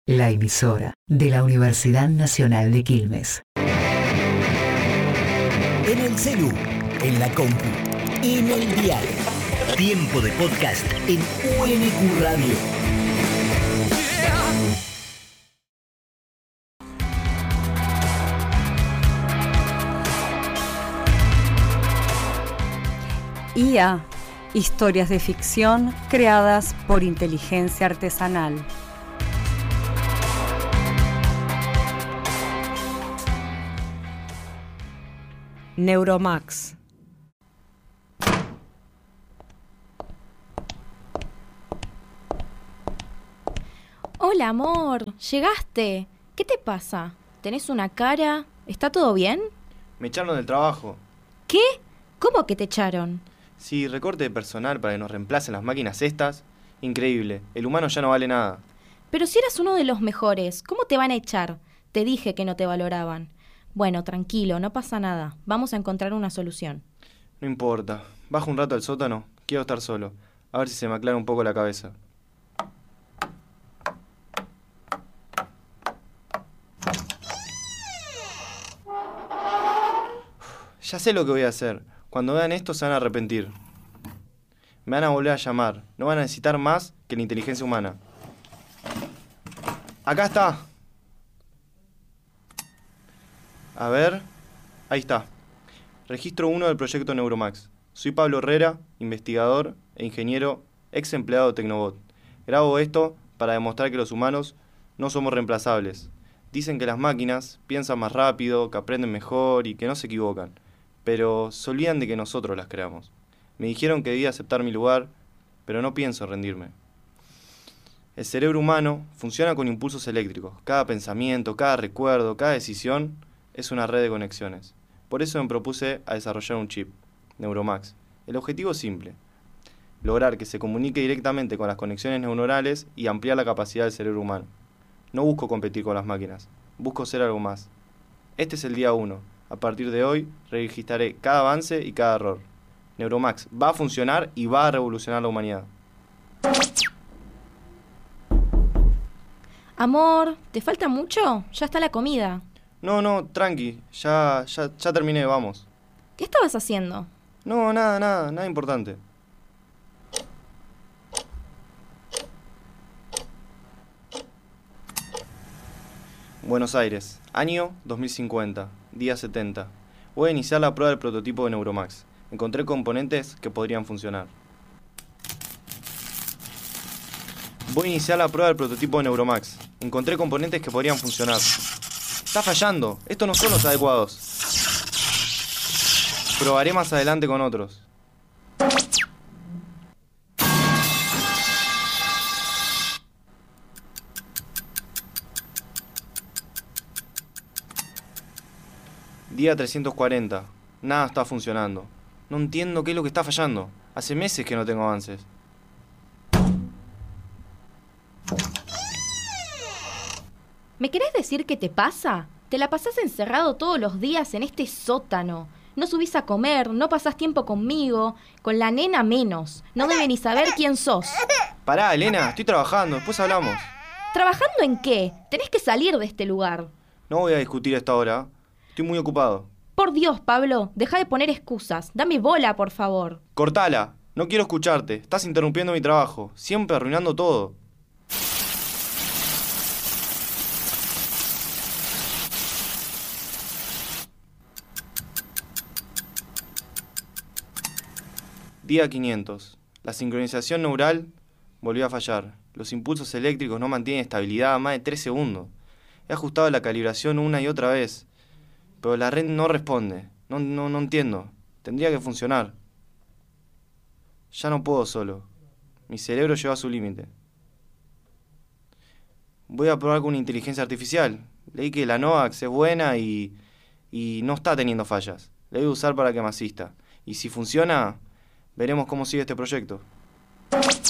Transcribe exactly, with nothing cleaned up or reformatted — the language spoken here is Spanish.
La emisora de la Universidad Nacional de Quilmes. En el celu, en la compu, en el diario. Tiempo de podcast en U N Q Radio. I A, historias de ficción creadas por inteligencia artesanal. Neuromax. Hola, amor, llegaste. ¿Qué te pasa? ¿Tenés una cara? ¿Está todo bien? Me echaron del trabajo. ¿Qué? ¿Cómo que te echaron? Sí, recorte de personal para que nos reemplacen las máquinas estas. Increíble, el humano ya no vale nada. Pero si eras uno de los mejores, ¿cómo te van a echar? Te dije que no te valoraban. Bueno, tranquilo, no pasa nada. Vamos a encontrar una solución. No importa, bajo un rato al sótano, quiero estar solo. A ver si se me aclara un poco la cabeza. Ya sé lo que voy a hacer. Cuando vean esto se van a arrepentir. Me van a volver a llamar. No van a necesitar más que la inteligencia humana. Acá está. A ver. Ahí está. Registro uno del proyecto Neuromax. Soy Pablo Herrera, investigador e ingeniero, ex empleado de Tecnobot. Grabo esto para demostrar que los humanos no somos reemplazables. Dicen que las máquinas piensan más rápido, que aprenden mejor y que no se equivocan. Pero se olvidan de que nosotros las creamos. Me dijeron que debía aceptar mi lugar, pero no pienso rendirme. El cerebro humano funciona con impulsos eléctricos. Cada pensamiento, cada recuerdo, cada decisión es una red de conexiones. Por eso me propuse a desarrollar un chip, Neuromax. El objetivo es simple: lograr que se comunique directamente con las conexiones neuronales y ampliar la capacidad del cerebro humano. No busco competir con las máquinas, busco ser algo más. Este es el día uno. A partir de hoy, registraré cada avance y cada error. Neuromax va a funcionar y va a revolucionar la humanidad. Amor, ¿te falta mucho? Ya está la comida. No, no, tranqui, ya, ya, ya terminé, vamos. ¿Qué estabas haciendo? No, nada, nada, nada importante. Buenos Aires, año dos mil cincuenta, día setenta. Voy a iniciar la prueba del prototipo de Neuromax. Encontré componentes que podrían funcionar. Voy a iniciar la prueba del prototipo de Neuromax. Encontré componentes que podrían funcionar. Está fallando. Estos no son los adecuados. Probaré más adelante con otros. Día trescientos cuarenta. Nada está funcionando. No entiendo qué es lo que está fallando. Hace meses que no tengo avances. ¿Me querés decir qué te pasa? Te la pasás encerrado todos los días en este sótano. No subís a comer, no pasás tiempo conmigo, con la nena menos. No debe ni saber quién sos. Pará, Elena, estoy trabajando, después hablamos. ¿Trabajando en qué? Tenés que salir de este lugar. No voy a discutir a esta hora. Estoy muy ocupado. Por Dios, Pablo, deja de poner excusas. Dame bola, por favor. Cortala, no quiero escucharte. Estás interrumpiendo mi trabajo, siempre arruinando todo. Día quinientos. La sincronización neural volvió a fallar. Los impulsos eléctricos no mantienen estabilidad a más de tres segundos. He ajustado la calibración una y otra vez, pero la red no responde. No, no, no entiendo. Tendría que funcionar. Ya no puedo solo. Mi cerebro llegó a su límite. Voy a probar con una inteligencia artificial. Leí que la Novax es buena y, y no está teniendo fallas. La voy a usar para que me asista. Y si funciona, veremos cómo sigue este proyecto.